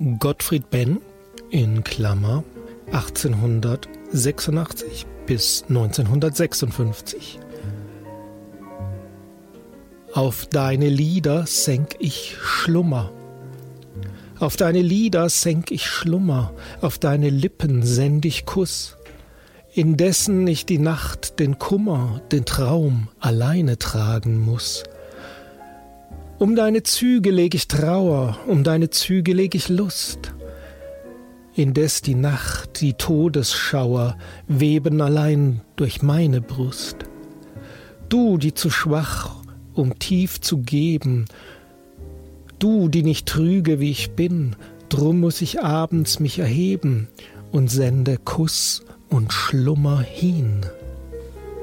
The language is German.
Gottfried Benn in Klammer 1886 bis 1956. Auf deine Lieder senk ich Schlummer. Auf deine Lieder senk ich Schlummer, auf deine Lippen send ich Kuss, indessen ich die Nacht, den Kummer, den Traum alleine tragen muß. Um deine Züge leg ich Trauer, um deine Züge leg ich Lust, indes die Nacht, die Todesschauer weben allein durch meine Brust. Du, die zu schwach, um tief zu geben, du, die nicht trüge, wie ich bin, drum muß ich abends mich erheben und sende Kuss und Schlummer hin.